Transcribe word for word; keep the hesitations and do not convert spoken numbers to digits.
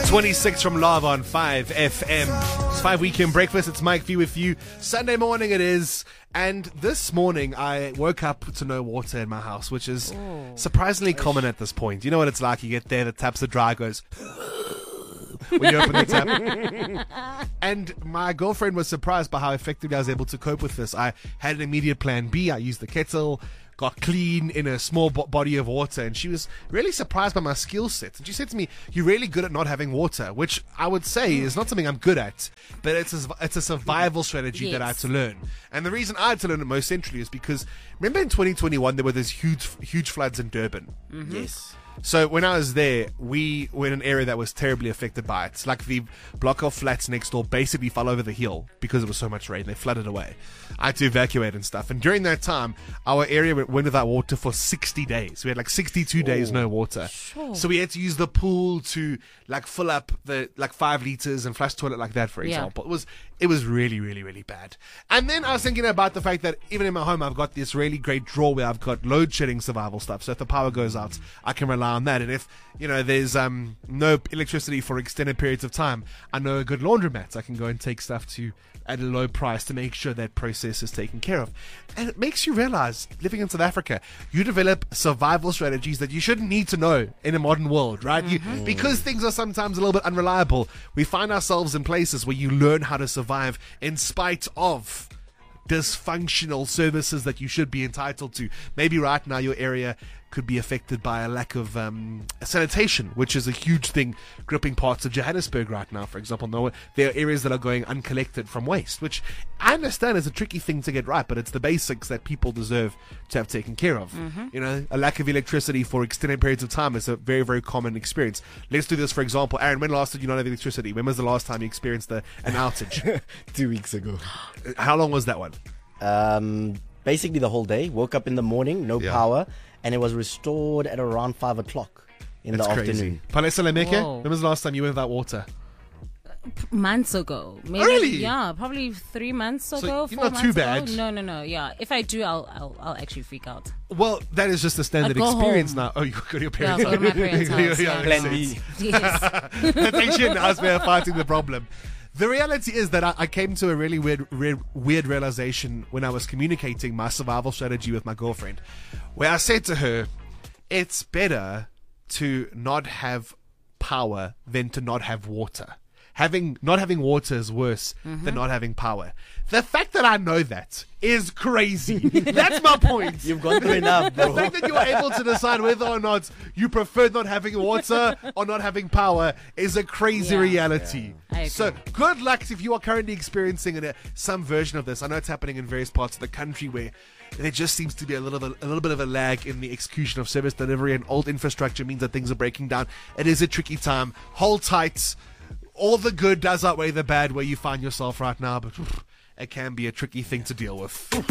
twenty-six from Love on five F M. It's five Weekend Breakfast. It's Mike V with you. Sunday morning it is. And this morning I woke up to no water in my house, which is Ooh. surprisingly common at this point. You know what it's like? You get there, the taps are dry, goes when you open the tap. And my girlfriend was surprised by how effectively I was able to cope with this. I had an immediate plan B. I used the kettle, got clean in a small bo- body of water, and she was really surprised by my skill set. And she said to me, "You're really good at not having water," which I would say is not something I'm good at, but it's a, it's a survival strategy yes. that I had to learn. And the reason I had to learn it most centrally is because, remember in twenty twenty-one, there were those huge, huge floods in Durban? Mm-hmm. Yes. So when I was there, we were in an area that was terribly affected by it. It's like the block of flats next door basically fell over the hill because it was so much rain. They flooded away. I had to evacuate and stuff. And during that time, our area went without water for sixty days. We had like sixty-two days no water. Sure. So we had to use the pool to like fill up the like five liters and flush toilet like that, for Yeah. example. It was it was really, really, really bad. And then I was thinking about the fact that even in my home, I've got this really great drawer where I've got load shedding survival stuff. So if the power goes out, I can rely on that. And if, you know, there's um no electricity for extended periods of time, I know a good laundromat. I can go and take stuff to at a low price to make sure that process is taken care of. And it makes you realize, living in South Africa, you develop survival strategies that you shouldn't need to know in a modern world, right? Mm-hmm. You, because things are sometimes a little bit unreliable, we find ourselves in places where you learn how to survive in spite of dysfunctional services that you should be entitled to. Maybe right now your area could be affected by a lack of um, sanitation, which is a huge thing gripping parts of Johannesburg right now, for example. No, there are areas that are going uncollected from waste, which I understand is a tricky thing to get right, but it's the basics that people deserve to have taken care of. Mm-hmm. You know, a lack of electricity for extended periods of time is a very, very common experience. Let's do this, for example. Aaron, when last did you not have electricity? When was the last time you experienced a, an outage? Two weeks ago. How long was that one? Um, basically the whole day. Woke up in the morning, no Yeah. power, and it was restored at around five o'clock in That's the crazy. afternoon. Palesa Lemeke, Whoa. when was the last time you went without water? Months ago, maybe. Really? Yeah, probably three months ago. you're four not too months bad. Ago. No, no, no. Yeah, if I do, I'll, I'll, I'll actually freak out. Well, that is just a standard I'd go experience home. now. Oh, you go to your Yeah, parents' I'll go to my parents' house. Yeah. Plan makes B. sense. Yes. That's actually a nice way of fighting the problem. The reality is that I, I came to a really weird, weird, weird realization when I was communicating my survival strategy with my girlfriend, where I said to her, it's better to not have power than to not have water. Having not having water is worse mm-hmm. than not having power. The fact that I know that is crazy. That's my point. You've gone through enough, The bro. fact that you're able to decide whether or not you prefer not having water or not having power is a crazy Yeah. reality. Yeah, I agree. So good luck if you are currently experiencing a, some version of this. I know it's happening in various parts of the country where there just seems to be a little bit, a little bit of a lag in the execution of service delivery, and old infrastructure means that things are breaking down. It is a tricky time. Hold tight. All the good does outweigh the bad where you find yourself right now, but it can be a tricky thing to deal with.